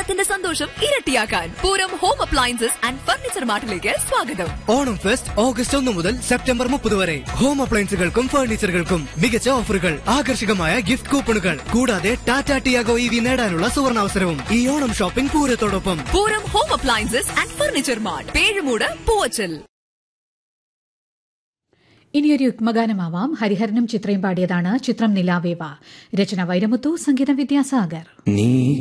ഓണത്തിന്റെ സന്തോഷം ഇരട്ടിയാക്കാൻ Pooram home appliances and furniture മാർട്ടിലേക്ക് സ്വാഗതം. ഓണം ഫെസ്റ്റ് ഓഗസ്റ്റ് 1 മുതൽ സെപ്റ്റംബർ 30 വരെ. ഹോം അപ്ലയൻസുകൾക്കും ഫർണിച്ചറുകൾക്കും മികച്ച ഓഫറുകൾ, ആകർഷകമായ ഗിഫ്റ്റ് കൂപ്പണുകൾ, കൂടാതെ ടാറ്റ ടിയാഗോ EV നേടാനുള്ള സുവർണാവസരവും ഈ Onam shopping പൂരത്തോടൊപ്പം. Pooram home appliances and furniture mart, Pezhumoodu, Poovachal. ഇനിയൊരു യുഗ്മഗാനമാവാം. ഹരിഹരനും ചിത്രയും പാടിയതാണ്. ചിത്രം നിലാവേവ. രചന വൈരമുത്തു, സംഗീതം വിദ്യാസാഗർ. നീ